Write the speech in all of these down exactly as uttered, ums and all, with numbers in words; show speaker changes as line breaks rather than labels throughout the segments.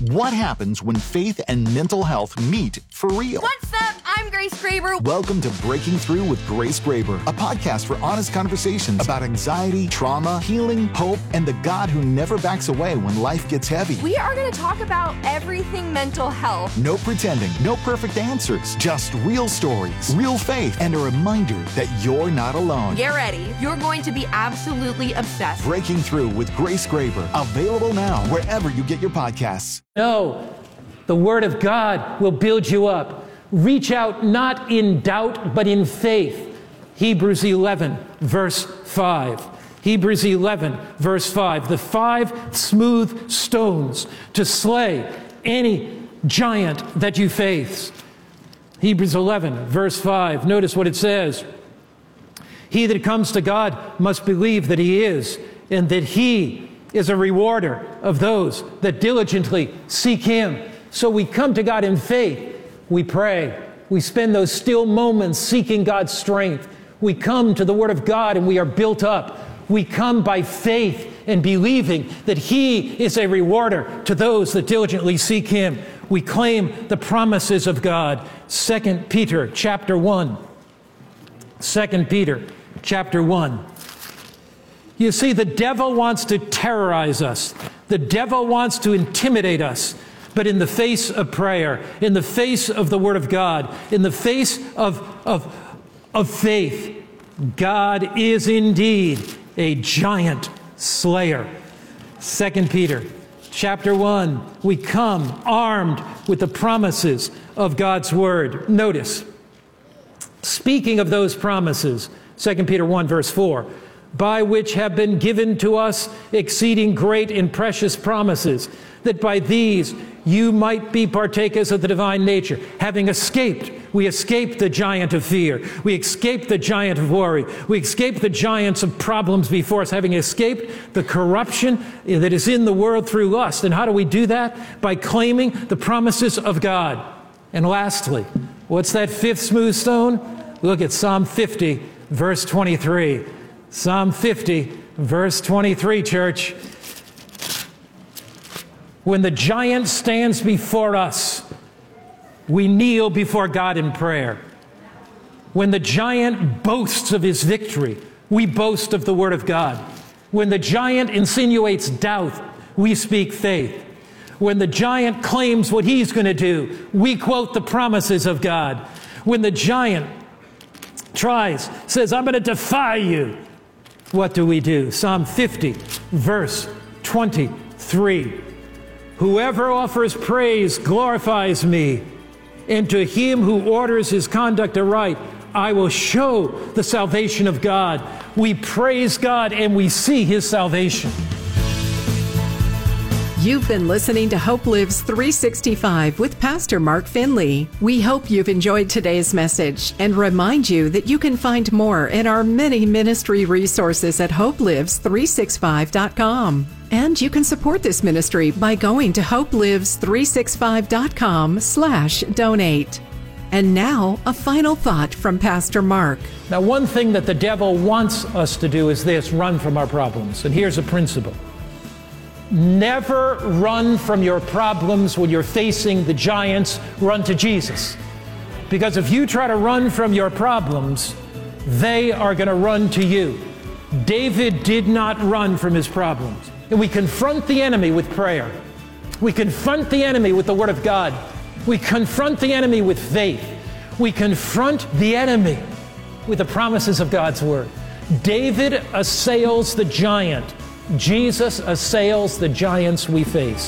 What happens when faith and mental health meet for real?
What's up? I'm Grace Graber.
Welcome to Breaking Through with Grace Graber, a podcast for honest conversations about anxiety, trauma, healing, hope, and the God who never backs away when life gets heavy.
We are going to talk about everything mental health.
No pretending, no perfect answers, just real stories, real faith, and a reminder that you're not alone.
Get ready. You're going to be absolutely obsessed.
Breaking Through with Grace Graber, available now wherever you get your podcasts.
No, the Word of God will build you up. Reach out not in doubt, but in faith. Hebrews eleven, verse five. Hebrews eleven, verse five. The five smooth stones to slay any giant that you face. Hebrews eleven, verse five. Notice what it says. He that comes to God must believe that He is, and that He is a rewarder of those that diligently seek Him. So we come to God in faith. We pray. We spend those still moments seeking God's strength. We come to the Word of God and we are built up. We come by faith and believing that He is a rewarder to those that diligently seek Him. We claim the promises of God. Second Peter chapter one. Second Peter chapter one. You see, the devil wants to terrorize us. The devil wants to intimidate us. But in the face of prayer, in the face of the Word of God, in the face of, of, of faith, God is indeed a giant slayer. Second Peter chapter one, we come armed with the promises of God's Word. Notice, speaking of those promises, Second Peter one, verse four, by which have been given to us exceeding great and precious promises, that by these you might be partakers of the divine nature. Having escaped, we escaped the giant of fear. We escaped the giant of worry. We escaped the giants of problems before us, having escaped the corruption that is in the world through lust. And how do we do that? By claiming the promises of God. And lastly, what's that fifth smooth stone? Look at Psalm fifty, verse twenty-three. Psalm fifty, verse twenty-three, church. When the giant stands before us, we kneel before God in prayer. When the giant boasts of his victory, we boast of the Word of God. When the giant insinuates doubt, we speak faith. When the giant claims what he's going to do, we quote the promises of God. When the giant tries, says, I'm going to defy you, what do we do? Psalm fifty, verse twenty-three. Whoever offers praise glorifies me, and to him who orders his conduct aright, I will show the salvation of God. We praise God and we see His salvation.
You've been listening to Hope Lives three sixty-five with Pastor Mark Finley. We hope you've enjoyed today's message and remind you that you can find more in our many ministry resources at hope lives three sixty-five dot com. And you can support this ministry by going to hope lives three sixty-five dot com slash donate. And now, a final thought from Pastor Mark.
Now, one thing that the devil wants us to do is this: run from our problems. And here's a principle. Never run from your problems when you're facing the giants. Run to Jesus. Because if you try to run from your problems, they are going to run to you. David did not run from his problems. And we confront the enemy with prayer. We confront the enemy with the Word of God. We confront the enemy with faith. We confront the enemy with the promises of God's Word. David assails the giant. Jesus assails the giants we face.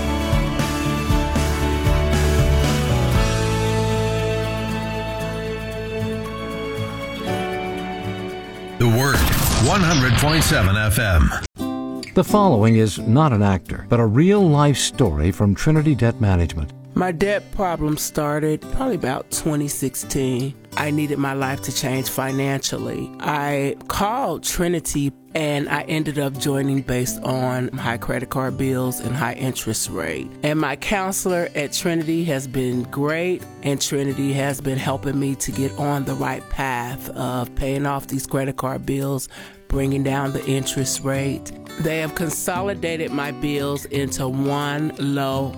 The Word, one hundred point seven F M.
The following is not an actor, but a real-life story from Trinity Debt Management.
My debt problem started probably about twenty sixteen. I needed my life to change financially. I called Trinity and I ended up joining based on high credit card bills and high interest rate. And my counselor at Trinity has been great, and Trinity has been helping me to get on the right path of paying off these credit card bills, bringing down the interest rate. They have consolidated my bills into one low